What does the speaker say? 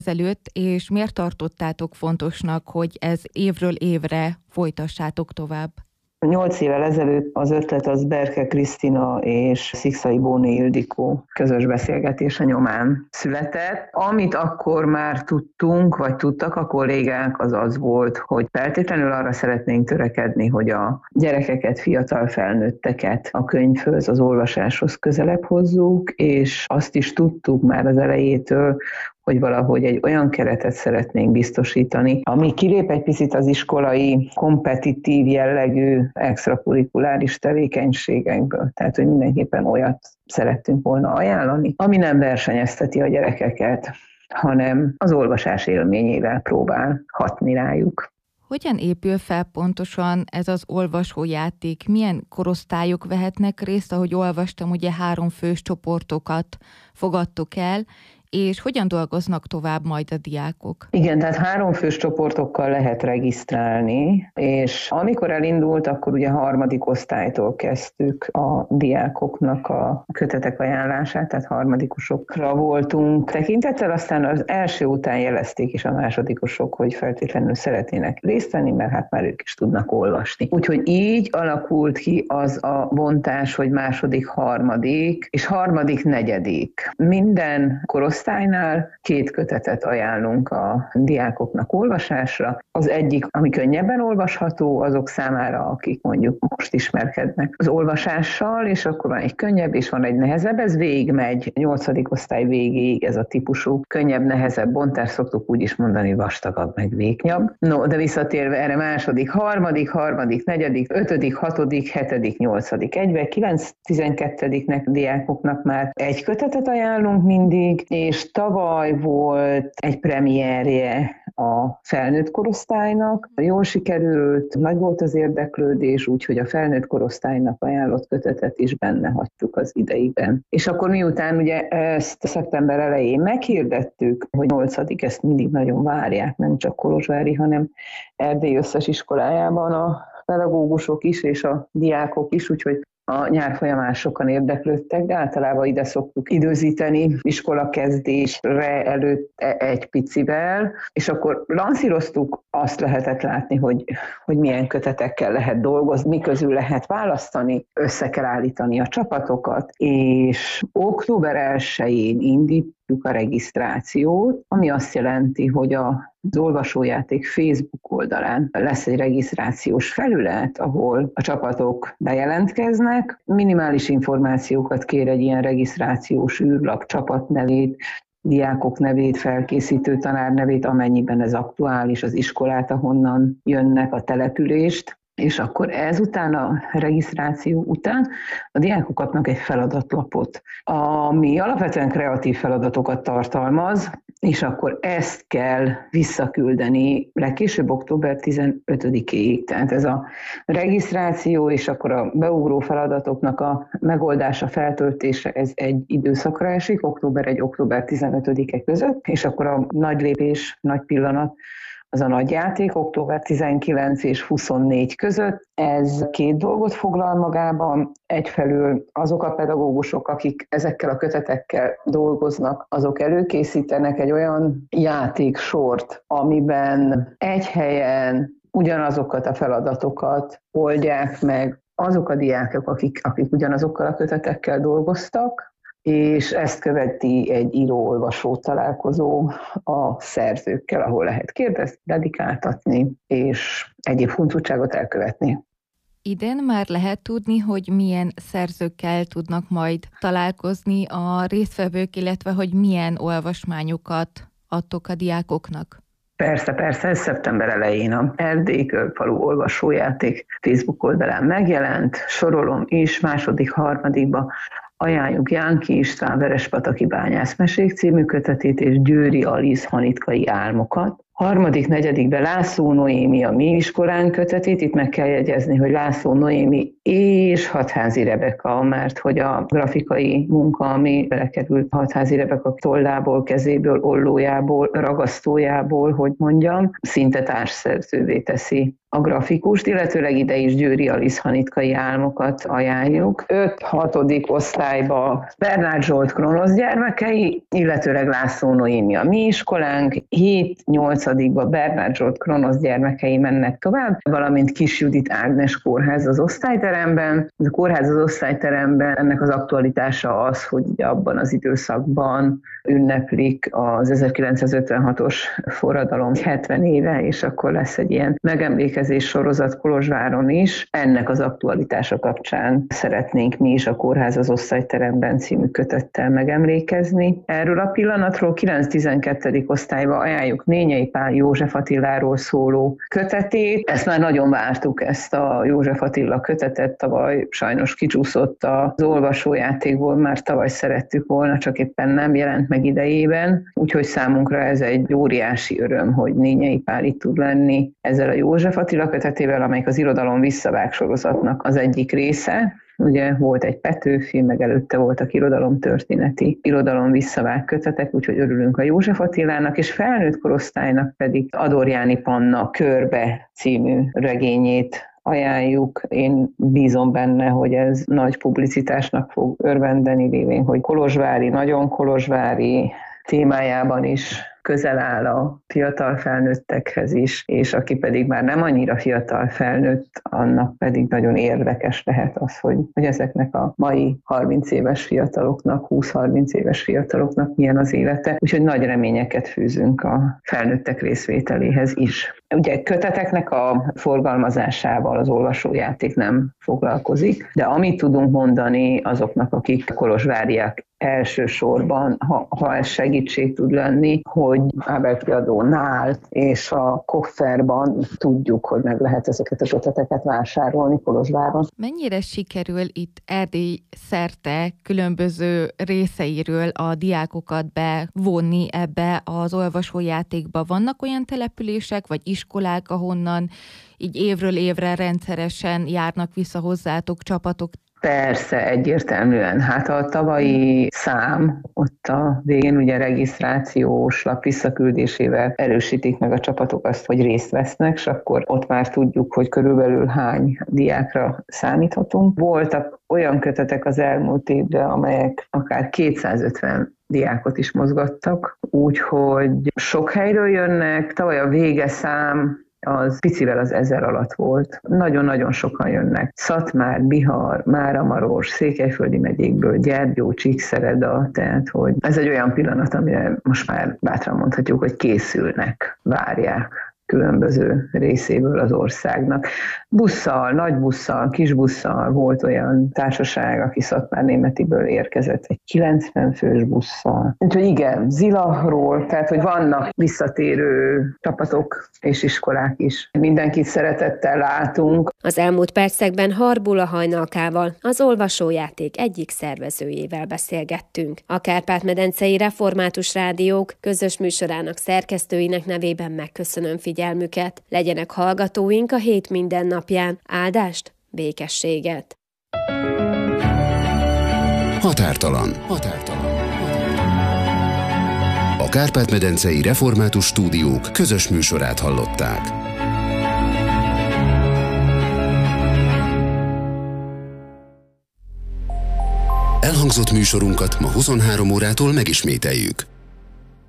ezelőtt, és miért tartottátok fontosnak, hogy ez évről évre folytassátok tovább? 8 évvel ezelőtt az ötlet az Berke Krisztina és Szikszai Bóné Ildikó közös beszélgetése nyomán született. Amit akkor már tudtunk, vagy tudtak a kollégák, az az volt, hogy feltétlenül arra szeretnénk törekedni, hogy a gyerekeket, fiatal felnőtteket a könyvhöz, az olvasáshoz közelebb hozzuk, és azt is tudtuk már az elejétől, hogy valahogy egy olyan keretet szeretnénk biztosítani, ami kilép egy picit az iskolai, kompetitív jellegű, extracurrikuláris tevékenységekből. Tehát, hogy mindenképpen olyat szerettünk volna ajánlani, ami nem versenyezteti a gyerekeket, hanem az olvasás élményével próbál hatni rájuk. Hogyan épül fel pontosan ez az olvasójáték? Milyen korosztályok vehetnek részt? Ahogy olvastam, ugye 3 fős csoportokat fogadtok el, és hogyan dolgoznak tovább majd a diákok? Igen, tehát 3 fős csoportokkal lehet regisztrálni, és amikor elindult, akkor ugye 3. osztálytól kezdtük a diákoknak a kötetek ajánlását, tehát 3-osokra voltunk tekintettel, aztán az első után jelezték is a 2-osok, hogy feltétlenül szeretnének részt venni, mert hát már ők is tudnak olvasni. Úgyhogy így alakult ki az a bontás, hogy 2., 3. és 3., 4. Minden korosztálynál 2 kötetet ajánlunk a diákoknak olvasásra. Az egyik, ami könnyebben olvasható, azok számára, akik mondjuk most ismerkednek az olvasással, és akkor van egy könnyebb, és van egy nehezebb, ez végigmegy, 8. osztály végéig ez a típusú könnyebb, nehezebb bontás, szoktuk úgy is mondani, vastagabb, meg vékonyabb. No, de visszatérve erre 2., 3., 4., 5., 6., 7., 8. egybe, 9.-12. diákoknak már egy kötetet ajánlunk mindig, és tavaly volt egy premierje a felnőtt korosztálynak. Jól sikerült, nagy volt az érdeklődés, úgyhogy a felnőtt korosztálynak ajánlott kötetet is benne hagytuk az idejében. És akkor miután ugye ezt szeptember elején meghirdettük, hogy 8. ezt mindig nagyon várják, nem csak Kolozsvári, hanem Erdély összes iskolájában a pedagógusok is és a diákok is, úgyhogy a nyár folyamán sokan érdeklődtek, de általában ide szoktuk időzíteni iskolakezdésre előtt egy picivel, és akkor lancíroztuk, azt lehetett látni, hogy milyen kötetekkel lehet dolgozni, mi közül lehet választani, össze kell állítani a csapatokat, és október 1-én indítjuk a regisztrációt, ami azt jelenti, hogy az olvasójáték Facebook oldalán lesz egy regisztrációs felület, ahol a csapatok bejelentkeznek, minimális információkat kér egy ilyen regisztrációs űrlap, csapatnevét, diákok nevét, felkészítő tanár nevét, amennyiben ez aktuális, az iskolát, ahonnan jönnek, a települést, és akkor ezután a regisztráció után a diákok kapnak egy feladatlapot, ami alapvetően kreatív feladatokat tartalmaz, és akkor ezt kell visszaküldeni legkésőbb október 15-éig. Tehát ez a regisztráció és akkor a beugró feladatoknak a megoldása, feltöltése, ez egy időszakra esik, október 1, október 15-e között, és akkor a nagy lépés, nagy pillanat, az a nagy játék, október 19 és 24 között. Ez 2 dolgot foglal magában. Egyfelől azok a pedagógusok, akik ezekkel a kötetekkel dolgoznak, azok előkészítenek egy olyan játéksort, amiben egy helyen ugyanazokat a feladatokat oldják meg azok a diákok, akik ugyanazokkal a kötetekkel dolgoztak, és ezt követi egy író-olvasó találkozó a szerzőkkel, ahol lehet kérdezni, dedikáltatni, és egyéb huncutságot elkövetni. Idén már lehet tudni, hogy milyen szerzőkkel tudnak majd találkozni a résztvevők, illetve hogy milyen olvasmányokat adtok a diákoknak? Persze, ez szeptember elején a Erdély Körfalu olvasójáték Facebook oldalán megjelent, sorolom is, 2., 3. ajánljuk Jánki István Verespataki bányászmesék című kötetét és Győri Alisz Hanitkai álmokat. 3., 4. László Noémi a mi iskolán kötetét, itt meg kell jegyezni, hogy László Noémi és Hatházi Rebeka, mert hogy a grafikai munka, ami belekerült Hatházi Rebeka tollából, kezéből, ollójából, ragasztójából, hogy mondjam, szinte társszerzővé teszi a grafikust, illetőleg ide is Győri Alisz Hanitkai álmokat ajánljuk. 5.-6. osztályba Bernát Zsolt Kronosz gyermekei, illetőleg László Noémi a mi iskolánk, 7.-8. Bernát Zsolt Kronosz gyermekei mennek tovább, valamint Kis Judit Ágnes kórház az osztályteremben. A kórház az osztályteremben ennek az aktualitása az, hogy abban az időszakban ünneplik az 1956-os forradalom 70 éve, és akkor lesz egy ilyen megemlékezés sorozat Kolozsváron is. Ennek az aktualitása kapcsán szeretnénk mi is a Kórház az osztályteremben című kötettel megemlékezni. Erről a pillanatról 9.-12. osztályba ajánljuk Nényei Pál József Attiláról szóló kötetét. Ezt már nagyon vártuk, ezt a József Attila kötetet, tavaly sajnos kicsúszott az olvasójátékból, már tavaly szerettük volna, csak éppen nem jelent meg idejében, úgyhogy számunkra ez egy óriási öröm, hogy Nényei Pál itt tud lenni ezzel a József Attila kötetével, amelyik az Irodalom visszavág sorozatnak az egyik része. Ugye volt egy Petőfi, meg előtte voltak irodalomtörténeti, irodalom visszavág kötetek, úgyhogy örülünk a József Attilának, és felnőtt korosztálynak pedig Adorjáni Panna Körbe című regényét ajánljuk. Én bízom benne, hogy ez nagy publicitásnak fog örvendeni, lévén, hogy kolozsvári, nagyon kolozsvári témájában is közel áll a fiatal felnőttekhez is, és aki pedig már nem annyira fiatal felnőtt, annak pedig nagyon érdekes lehet az, hogy ezeknek a mai 30 éves fiataloknak, 20-30 éves fiataloknak milyen az élete. Úgyhogy nagy reményeket fűzünk a felnőttek részvételéhez is. Ugye köteteknek a forgalmazásával az olvasójáték nem foglalkozik, de amit tudunk mondani azoknak, akik kolozsváriak elsősorban, ha ez segítség tud lenni, hogy Ábel kiadónál és a Kofferban tudjuk, hogy meg lehet ezeket a köteteket vásárolni Kolozsváron. Mennyire sikerül itt Erdély szerte különböző részeiről a diákokat bevonni ebbe az olvasójátékba? Vannak olyan települések vagy iskolák, ahonnan így évről évre rendszeresen járnak vissza hozzátok csapatok? Persze, egyértelműen. Hát a tavalyi szám, ott a végén ugye regisztrációs lap visszaküldésével erősítik meg a csapatok azt, hogy részt vesznek, és akkor ott már tudjuk, hogy körülbelül hány diákra számíthatunk. Voltak olyan kötetek az elmúlt évben, amelyek akár 250 diákot is mozgattak, úgyhogy sok helyről jönnek. Tavaly a vége szám az picivel az 1000 alatt volt. Nagyon-nagyon sokan jönnek. Szatmár, Bihar, Máramaros, Székelyföldi megyékből, Gyergyó, Csíkszereda, tehát hogy ez egy olyan pillanat, amire most már bátran mondhatjuk, hogy készülnek, várják különböző részéből az országnak. Busszal, nagy busszal, kis busszal volt olyan társaság, aki Szatmárnémetiből érkezett, egy 90 fős busszal. Úgyhogy igen, Zilahról, tehát hogy vannak visszatérő csapatok és iskolák is. Mindenkit szeretettel látunk. Az elmúlt percekben Harbula Hajnalkával, az olvasójáték egyik szervezőjével beszélgettünk. A Kárpát-medencei Református Rádiók közös műsorának szerkesztőinek nevében megköszönöm figyelmüket. Legyenek hallgatóink a hét minden napján. Áldást, békességet! Határtalan. A Kárpát-medencei Református Stúdiók közös műsorát hallották. Elhangzott műsorunkat ma 23 órától megismételjük.